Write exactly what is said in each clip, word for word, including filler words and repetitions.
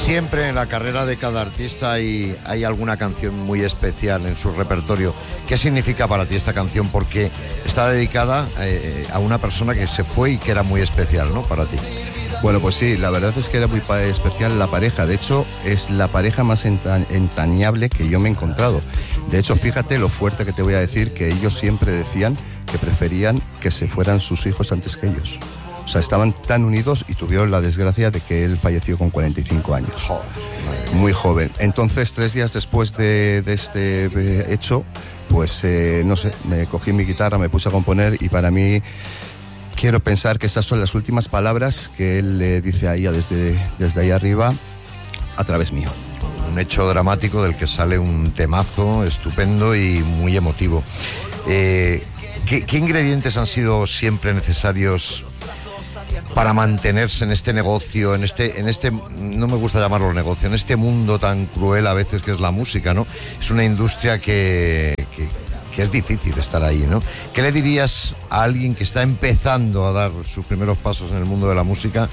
Siempre en la carrera de cada artista hay, hay alguna canción muy especial en su repertorio. ¿Qué significa para ti esta canción? Porque está dedicada eh, a una persona que se fue y que era muy especial, ¿no? Para ti. Bueno, pues sí, la verdad es que era muy especial la pareja. De hecho, es la pareja más entra entrañable que yo me he encontrado. De hecho, fíjate lo fuerte que te voy a decir, que ellos siempre decían que preferían que se fueran sus hijos antes que ellos. O sea, estaban tan unidos y tuvieron la desgracia de que él falleció con cuarenta y cinco años. Muy joven. Entonces, tres días después de, de este eh, hecho, pues, eh, no sé, me cogí mi guitarra, me puse a componer y para mí quiero pensar que esas son las últimas palabras que él le dice a ella desde, desde ahí arriba, a través mío. Un hecho dramático del que sale un temazo estupendo y muy emotivo. Eh, ¿qué, ¿Qué ingredientes han sido siempre necesarios para mantenerse en este negocio, en este, en este, no me gusta llamarlo negocio, en este mundo tan cruel a veces que es la música, ¿no? Es una industria que, que, que es difícil estar ahí, ¿no? ¿Qué le dirías a alguien que está empezando a dar sus primeros pasos en el mundo de la música?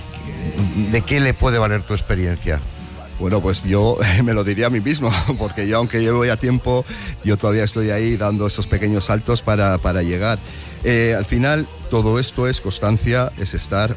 ¿De qué le puede valer tu experiencia? Bueno, pues yo me lo diría a mí mismo, porque yo, aunque llevo ya tiempo, yo todavía estoy ahí dando esos pequeños saltos para, para llegar. Eh, al final, todo esto es constancia, es estar,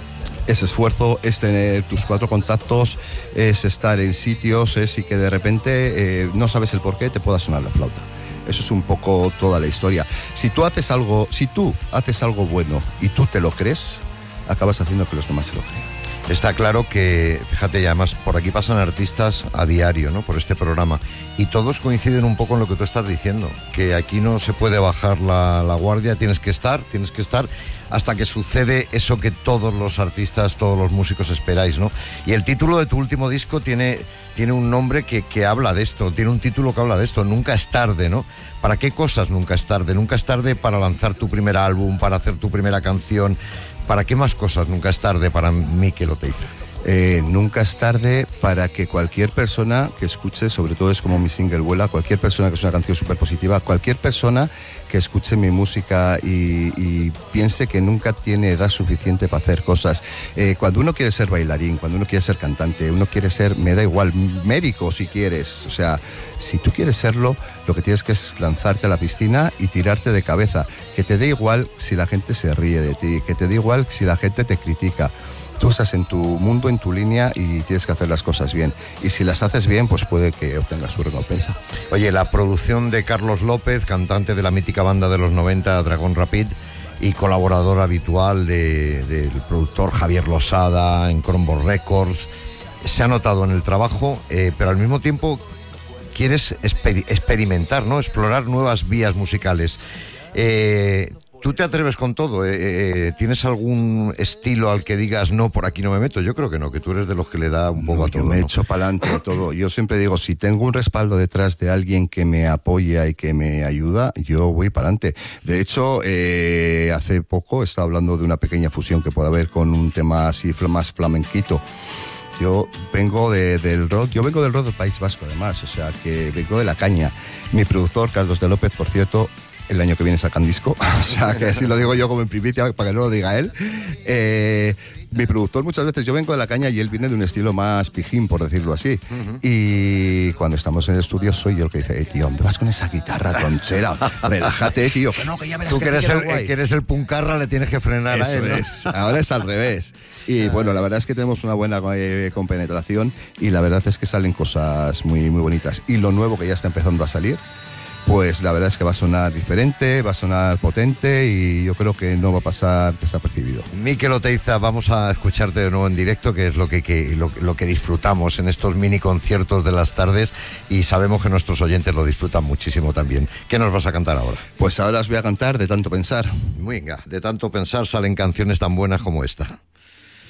es esfuerzo, es tener tus cuatro contactos, es estar en sitios, es y que de repente eh, no sabes el por qué te pueda sonar la flauta. Eso es un poco toda la historia. Si tú haces algo, si tú haces algo bueno y tú te lo crees, acabas haciendo que los demás se lo crean. Está claro que, fíjate, y además por aquí pasan artistas a diario, ¿no? Por este programa, y todos coinciden un poco en lo que tú estás diciendo, que aquí no se puede bajar la, la guardia, tienes que estar, tienes que estar hasta que sucede eso que todos los artistas, todos los músicos esperáis, ¿no? Y el título de tu último disco tiene, tiene un nombre que, que habla de esto, tiene un título que habla de esto, Nunca es tarde, ¿no? ¿Para qué cosas nunca es tarde? Nunca es tarde para lanzar tu primer álbum, para hacer tu primera canción. ¿Para qué más cosas nunca es tarde para Mikel Oteiza? Eh, nunca es tarde para que cualquier persona que escuche, sobre todo es como mi single Vuela, cualquier persona que es una canción súper positiva, cualquier persona que escuche mi música y, y piense que nunca tiene edad suficiente para hacer cosas. Eh, cuando uno quiere ser bailarín, cuando uno quiere ser cantante, uno quiere ser, me da igual, médico si quieres, o sea, si tú quieres serlo, lo que tienes que es lanzarte a la piscina y tirarte de cabeza, que te dé igual si la gente se ríe de ti, que te dé igual si la gente te critica. Tú estás en tu mundo, en tu línea y tienes que hacer las cosas bien. Y si las haces bien, pues puede que obtengas su recompensa. Oye, la producción de Carlos López, cantante de la mítica banda de los noventa, Dragón Rapid, y colaborador habitual de, del productor Javier Losada en Crombo Records, se ha notado en el trabajo, eh, pero al mismo tiempo quieres exper experimentar, ¿no? Explorar nuevas vías musicales. Eh... ¿Tú te atreves con todo? Eh, eh, ¿Tienes algún estilo al que digas, no, por aquí no me meto? Yo creo que no, que tú eres de los que le da un poco no, a todo. Yo me ¿no? echo para adelante todo. Yo siempre digo, si tengo un respaldo detrás de alguien que me apoya y que me ayuda, yo voy para adelante. De hecho, eh, hace poco estaba hablando de una pequeña fusión que puede haber con un tema así más flamenquito. Yo vengo de, del rock, yo vengo del rock del País Vasco además, o sea, que vengo de la caña. Mi productor, Carlos de López, por cierto, el año que viene sacan disco, o sea, que así lo digo yo como en primicia, para que no lo diga él. Eh, mi productor muchas veces, yo vengo de la caña y él viene de un estilo más pijín, por decirlo así. Uh-huh. Y cuando estamos en el estudio soy yo el que dice, hey, tío, ¿dónde vas con esa guitarra tronchera? Relájate, tío. Que no, que ya verás. Tú que, que eres, el, guay. que eres el puncarra, le tienes que frenar Eso a él, ¿no? es. Ahora es al revés. Y bueno, la verdad es que tenemos una buena eh, compenetración y la verdad es que salen cosas muy, muy bonitas. Y lo nuevo que ya está empezando a salir, pues la verdad es que va a sonar diferente, va a sonar potente y yo creo que no va a pasar desapercibido. Mikel Oteiza, vamos a escucharte de nuevo en directo, que es lo que, que, lo, lo que disfrutamos en estos mini conciertos de las tardes y sabemos que nuestros oyentes lo disfrutan muchísimo también. ¿Qué nos vas a cantar ahora? Pues ahora os voy a cantar De tanto pensar. Venga, de tanto pensar salen canciones tan buenas como esta.